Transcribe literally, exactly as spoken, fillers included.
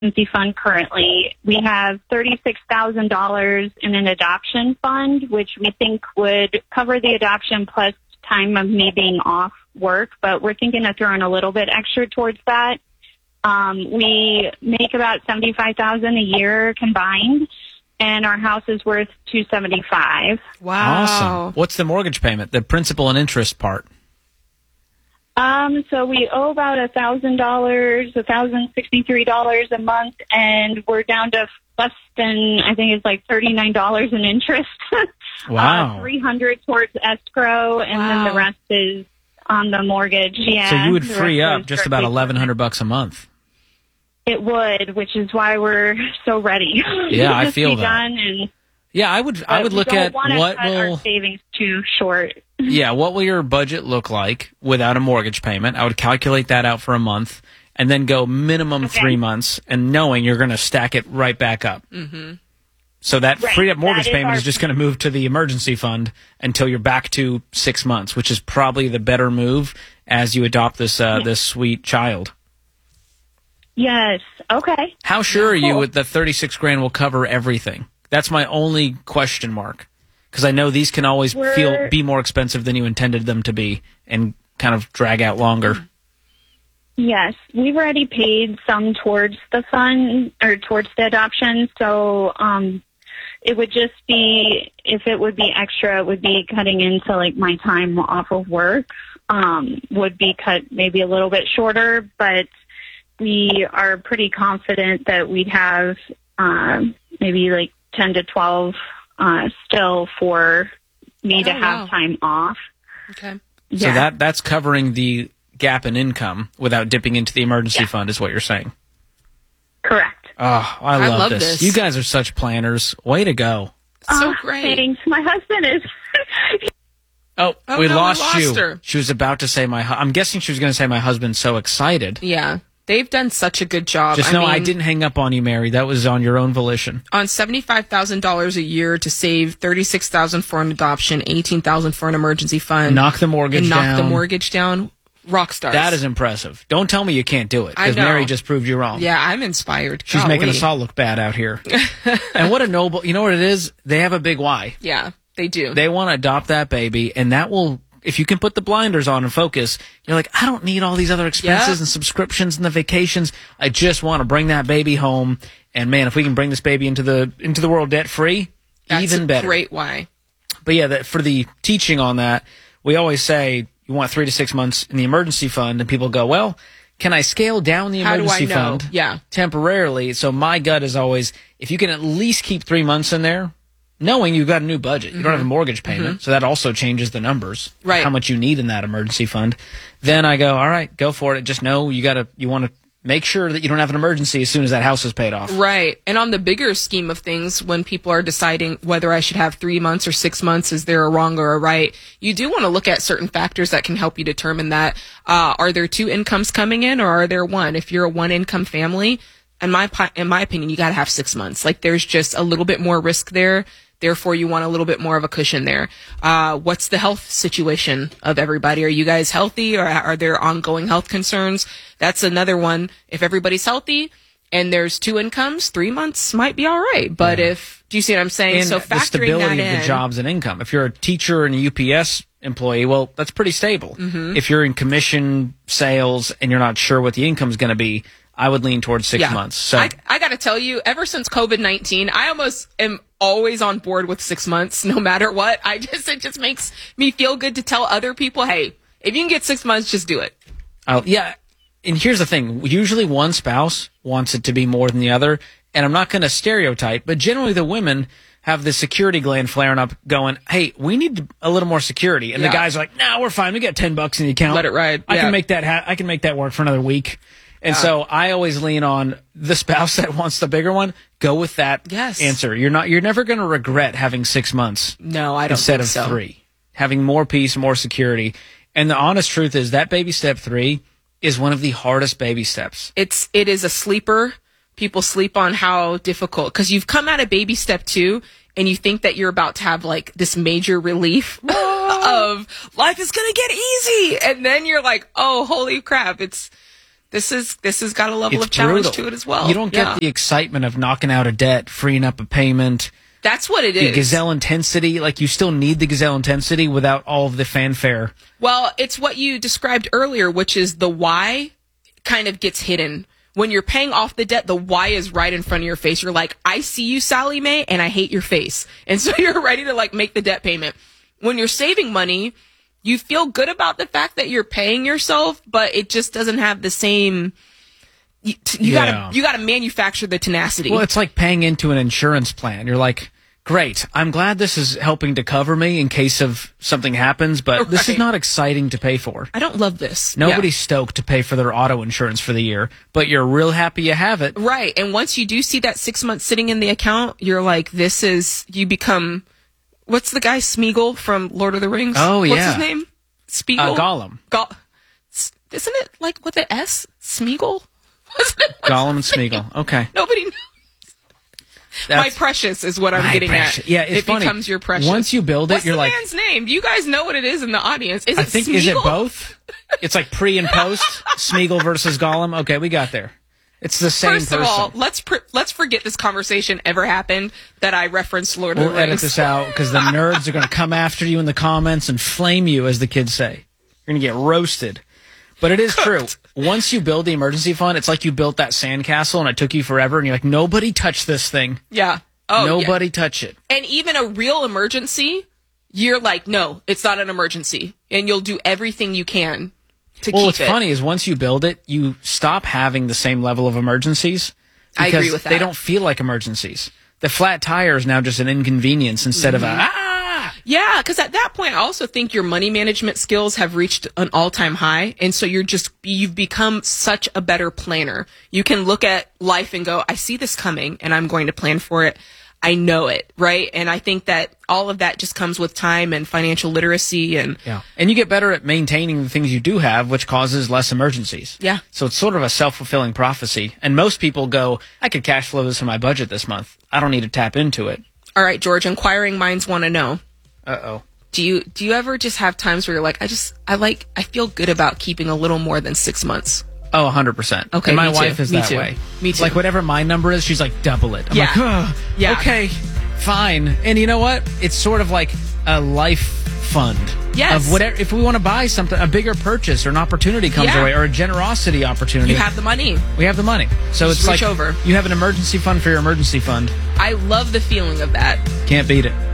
emergency fund currently. We have thirty-six thousand dollars in an adoption fund, which we think would cover the adoption plus time of me being off work, but we're thinking of throwing a little bit extra towards that. Um, we make about seventy-five thousand dollars a year combined, and our house is worth two hundred seventy-five thousand dollars. Wow. Awesome. What's the mortgage payment, the principal and interest part? Um, so we owe about a thousand dollars, a thousand sixty-three dollars a month, and we're down to less than, I think it's like thirty-nine dollars in interest. Wow. uh, three hundred towards escrow, and Wow. then the rest is on the mortgage. Yeah. So you would the free rest up goes just about directly- eleven hundred bucks a month. It would, which is why we're so ready. Yeah, I Just feel be that. Done and, Yeah, I would. I but would we look don't at wanna what cut our will. savings too short. Yeah, what will your budget look like without a mortgage payment? I would calculate that out for a month, and then go minimum Okay. three months, and knowing you're going to stack it right back up. Mm-hmm. So that Right, freed up mortgage that is payment our- is just going to move to the emergency fund until you're back to six months, which is probably the better move as you adopt this uh, Yeah. this sweet child. Yes. Okay. How sure are you Cool. with the thirty-six grand will cover everything? That's my only question mark, because I know these can always We're- feel be more expensive than you intended them to be, and kind of drag out longer. Yes, we've already paid some towards the fund or towards the adoption. So um, it would just be, if it would be extra, it would be cutting into like my time off of work um, would be cut maybe a little bit shorter, but we are pretty confident that we'd have um, maybe like ten to twelve uh, still for me to Oh, have wow. time off. Okay. So Yeah. that that's covering the gap in income without dipping into the emergency Yeah. fund, is what you're saying. Correct. Oh, I I love, love this. this. You guys are such planners. Way to go. So Oh, great. Thanks. My husband is. Oh, Oh, we no, we lost, lost you. her. She was about to say my. hu- I'm guessing she was going to say my husband's so excited. Yeah. They've done such a good job. Just I know mean, I didn't hang up on you, Mary. That was on your own volition. on seventy-five thousand dollars a year to save thirty-six thousand dollars for an adoption, eighteen thousand dollars for an emergency fund. Knock the mortgage and knock down. the mortgage down. Rock stars. That is impressive. Don't tell me you can't do it, I because know. Mary just proved you wrong. Yeah, I'm inspired. She's Golly. making us all look bad out here. And what a noble, you know what it is? They have a big why. Yeah, they do. They want to adopt that baby, and that will, if you can put the blinders on and focus, you're like, I don't need all these other expenses Yeah. and subscriptions and the vacations. I just want to bring that baby home. And man, if we can bring this baby into the into the world debt free, That's even a better. great why. But yeah, that, for the teaching on that, we always say you want three to six months in the emergency fund, and people go, well, can I scale down the How do I emergency know? fund Yeah. temporarily? So my gut is always, if you can at least keep three months in there, knowing you've got a new budget, you don't have a mortgage payment, so that also changes the numbers, Mm-hmm. Right. how much you need in that emergency fund. Then I go, all right, go for it. Just know you got to, you want to make sure that you don't have an emergency as soon as that house is paid off. Right. And on the bigger scheme of things, when people are deciding whether I should have three months or six months, is there a wrong or a right? You do want to look at certain factors that can help you determine that. Uh, are there two incomes coming in, or are there one? If you're a one income family, in my, pi- in my opinion, you got to have six months. Like there's just a little bit more risk there. Therefore, you want a little bit more of a cushion there. Uh, what's the health situation of everybody? Are you guys healthy, or are there ongoing health concerns? That's another one. If everybody's healthy and there's two incomes, three months might be all right. But if, do you see what I'm saying? And so the factoring stability that of the in, jobs and income. If you're a teacher and a U P S employee, well, that's pretty stable. Mm-hmm. If you're in commission sales and you're not sure what the income's going to be, I would lean towards six yeah. months. So I, I got to tell you, ever since COVID nineteen, I almost am always on board with six months, no matter what. I just, it just makes me feel good to tell other people, hey, if you can get six months, just do it. I'll, yeah. And here's the thing. Usually one spouse wants it to be more than the other. And I'm not going to stereotype, but generally the women have the security gland flaring up going, hey, we need a little more security. And Yeah. the guys are like, no, we're fine. We got ten bucks in the account. Let it ride. I Yeah. can make that ha- I can make that work for another week. And so I always lean on the spouse that wants the bigger one. Go with that Yes. answer. You're not, you're never going to regret having six months No, I don't instead think of so. three. Having more peace, more security. And the honest truth is that baby step three is one of the hardest baby steps. It's, it is a sleeper. People sleep on how difficult, because you've come out of baby step two and you think that you're about to have like this major relief of life is going to get easy. And then you're like, oh, holy crap. It's, This is this has got a level It's of challenge brutal. to it as well. You don't get Yeah. the excitement of knocking out a debt, freeing up a payment. That's what it The is. gazelle intensity, like you still need the gazelle intensity without all of the fanfare. Well, it's what you described earlier, which is the why kind of gets hidden. When you're paying off the debt, the why is right in front of your face. You're like, I see you, Sally Mae, and I hate your face. And so you're ready to like make the debt payment. When you're saving money, you feel good about the fact that you're paying yourself, but it just doesn't have the same. You, you Yeah. gotta you gotta manufacture the tenacity. Well, it's like paying into an insurance plan. You're like, great, I'm glad this is helping to cover me in case of something happens, but this is Right. not exciting to pay for. I don't love this. Nobody's Yeah. stoked to pay for their auto insurance for the year, but you're real happy you have it. Right. And once you do see that six months sitting in the account, you're like, this is, you become, what's the guy, Smeagol from Lord of the Rings? Oh, What's yeah. his name? Spiegel? Uh, Gollum. Go- S- isn't it like with the S? Smeagol? Wasn't it? What's Gollum and his name? Smeagol. Okay. Nobody knows. My That's- precious is what I'm My getting precious. at. Yeah, it's it funny. becomes your precious. Once you build it, What's you're the like- man's name? Do you guys know what it is in the audience? Is I it think, Smeagol? is it both? It's like pre and post? Smeagol versus Gollum? Okay, we got there. It's the same First person. of all, let's pr- let's forget this conversation ever happened that I referenced Lord of We'll the edit Rings. this out because the nerds are going to come after you in the comments and flame you, as the kids say. You're going to get roasted. But it is true. Once you build the emergency fund, it's like you built that sandcastle and it took you forever, and you're like, nobody touch this thing. Yeah. Oh, nobody yeah. touch it. And even a real emergency, you're like, no, it's not an emergency, and you'll do everything you can to Well, keep what's it. funny is once you build it, you stop having the same level of emergencies. I agree because with They that. don't feel like emergencies. The flat tire is now just an inconvenience instead Mm-hmm. of a, ah! Yeah, because at that point, I also think your money management skills have reached an all-time high, and so you're just you've become such a better planner. You can look at life and go, I see this coming, and I'm going to plan for it. I know it, right? And I think that all of that just comes with time and financial literacy, and Yeah. And you get better at maintaining the things you do have, which causes less emergencies. Yeah. So it's sort of a self-fulfilling prophecy. And most people go, I could cash flow this in my budget this month. I don't need to tap into it. all right, George, inquiring minds want to know. Uh-oh. Do you do you ever just have times where you're like, I just I like I feel good about keeping a little more than six months? Oh, one hundred percent. Okay, And my me too. wife is Me that too. way. Me too. Like, whatever my number is, she's like, double it. I'm Yeah. like, oh, Yeah. okay, fine. And you know what? It's sort of like a life fund. Yes. Of whatever, if we want to buy something, a bigger purchase or an opportunity comes Yeah. our way, or a generosity opportunity. You have the money. we have the money. So Just it's reach like over. you have an emergency fund for your emergency fund. I love the feeling of that. Can't beat it.